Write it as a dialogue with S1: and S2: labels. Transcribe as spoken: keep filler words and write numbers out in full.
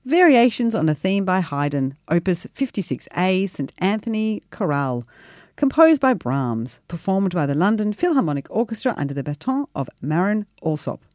S1: Variations on a Theme by Haydn, Opus fifty-six A, Saint Anthony Chorale, composed by Brahms, performed by the London Philharmonic Orchestra under the baton of Marin Alsop.